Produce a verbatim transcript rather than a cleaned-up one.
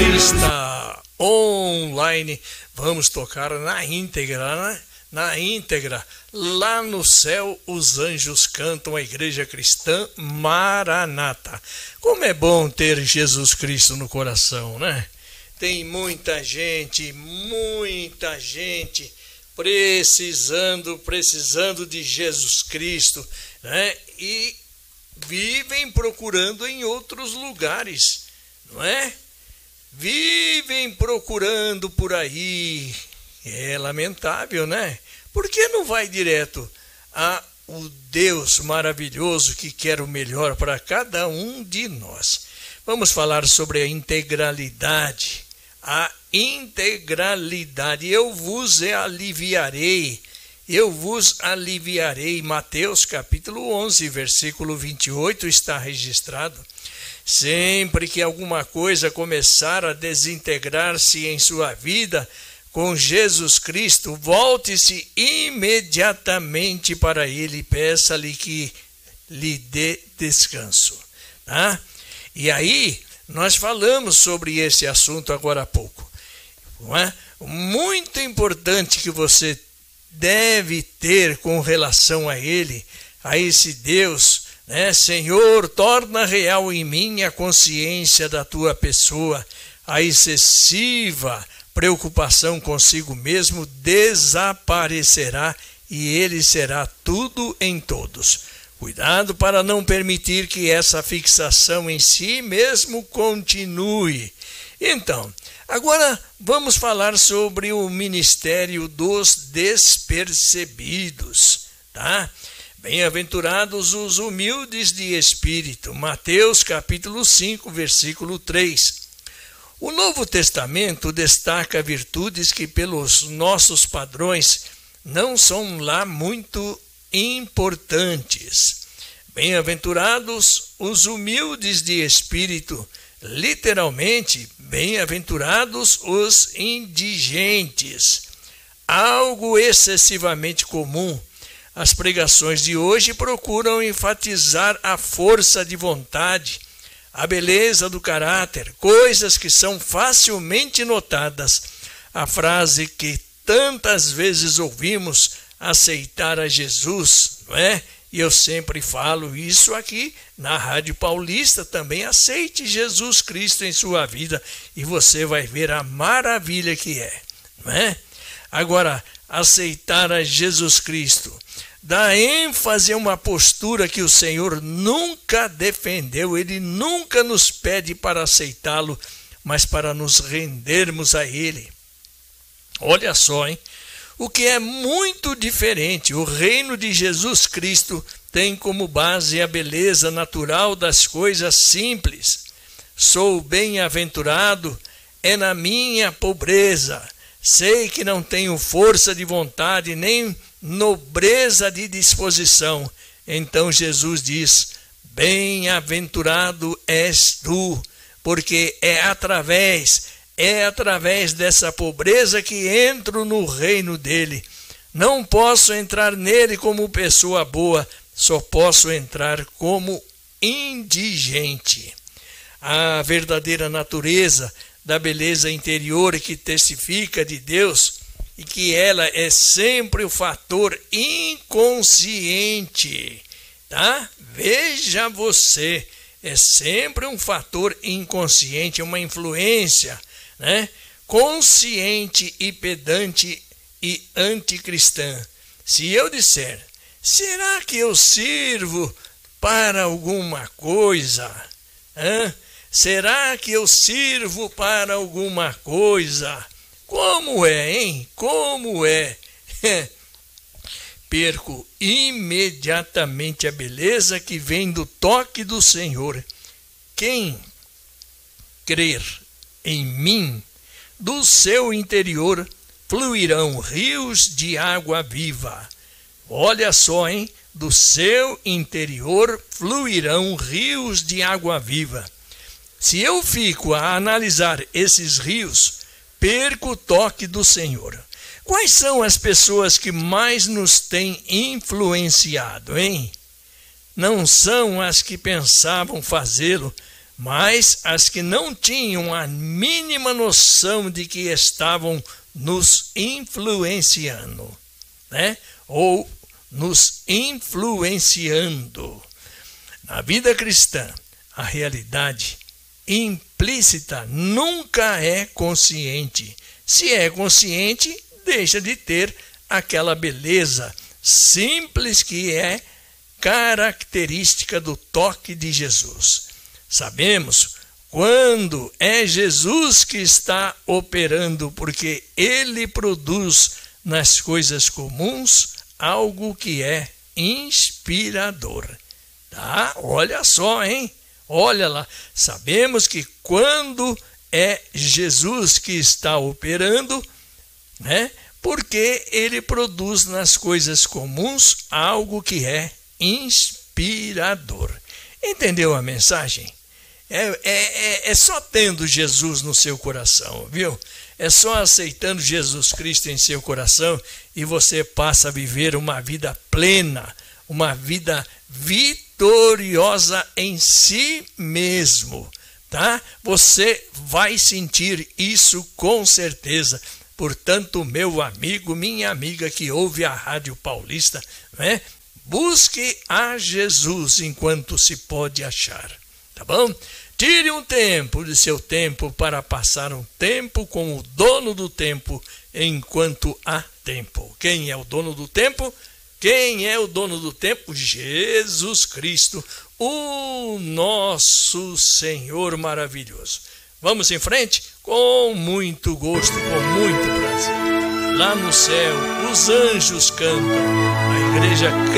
Batista online. Vamos tocar na íntegra, né? Na íntegra. Lá no céu os anjos cantam, a Igreja Cristã Maranata. Como é bom ter Jesus Cristo no coração, né? Tem muita gente, muita gente precisando, precisando de Jesus Cristo, né? E vivem procurando em outros lugares, não é? Vivem procurando por aí. É lamentável, né? Por que não vai direto a o Deus maravilhoso que quer o melhor para cada um de nós? Vamos falar sobre a integralidade. A integralidade. Eu vos aliviarei. Eu vos aliviarei. Mateus capítulo onze, versículo vinte e oito está registrado. Sempre que alguma coisa começar a desintegrar-se em sua vida com Jesus Cristo, volte-se imediatamente para Ele e peça-lhe que lhe dê descanso. Tá? E aí, nós falamos sobre esse assunto agora há pouco. Não é? Muito importante que você deve ter com relação a Ele, a esse Deus, né? Senhor, torna real em mim a consciência da tua pessoa, a excessiva preocupação consigo mesmo desaparecerá e Ele será tudo em todos. Cuidado para não permitir que essa fixação em si mesmo continue. Então, agora vamos falar sobre o ministério dos despercebidos, tá? Bem-aventurados os humildes de espírito. Mateus capítulo cinco, versículo três. O Novo Testamento destaca virtudes que pelos nossos padrões não são lá muito importantes. Bem-aventurados os humildes de espírito, literalmente, bem-aventurados os indigentes. Algo excessivamente comum. As pregações de hoje procuram enfatizar a força de vontade, a beleza do caráter, coisas que são facilmente notadas. A frase que tantas vezes ouvimos, aceitar a Jesus, não é? E eu sempre falo isso aqui na Rádio Paulista também, aceite Jesus Cristo em sua vida e você vai ver a maravilha que é, não é? Agora, aceitar a Jesus Cristo dá ênfase a uma postura que o Senhor nunca defendeu, Ele nunca nos pede para aceitá-lo, mas para nos rendermos a Ele. Olha só, hein? O que é muito diferente, o reino de Jesus Cristo tem como base a beleza natural das coisas simples. Sou bem-aventurado, é na minha pobreza. Sei que não tenho força de vontade, nem nobreza de disposição. Então Jesus diz, bem-aventurado és tu, porque é através, é através dessa pobreza que entro no reino dele. Não posso entrar nele como pessoa boa, só posso entrar como indigente. A verdadeira natureza da beleza interior que testifica de Deus e que ela é sempre o fator inconsciente, tá? Veja você, é sempre um fator inconsciente, uma influência, né? Consciente e pedante e anticristã. Se eu disser, será que eu sirvo para alguma coisa? Hã? Será que eu sirvo para alguma coisa? Como é, hein? Como é? Perco imediatamente a beleza que vem do toque do Senhor. Quem crer em mim, do seu interior fluirão rios de água viva. Olha só, hein? Do seu interior fluirão rios de água viva. Se eu fico a analisar esses rios, perco o toque do Senhor. Quais são as pessoas que mais nos têm influenciado, hein? Não são as que pensavam fazê-lo, mas as que não tinham a mínima noção de que estavam nos influenciando, né? Ou nos influenciando. Na vida cristã, a realidade implícita nunca é consciente. Se é consciente, deixa de ter aquela beleza simples que é característica do toque de Jesus. Sabemos quando é Jesus que está operando, porque ele produz nas coisas comuns algo que é inspirador. Tá? Olha só, hein? Olha lá. Sabemos que quando é Jesus que está operando, né? Porque ele produz nas coisas comuns algo que é inspirador. Entendeu a mensagem? É, é, é só tendo Jesus no seu coração, viu? É só aceitando Jesus Cristo em seu coração e você passa a viver uma vida plena, uma vida vitoriosa em si mesmo, tá? Você vai sentir isso com certeza. Portanto, meu amigo, minha amiga que ouve a Rádio Paulista, né? Busque a Jesus enquanto se pode achar, tá bom? Tire um tempo de seu tempo para passar um tempo com o dono do tempo enquanto há tempo. Quem é o dono do tempo? Quem é o dono do tempo? Jesus Cristo, o nosso Senhor maravilhoso. Vamos em frente? Com muito gosto, com muito prazer. Lá no céu, os anjos cantam. A igreja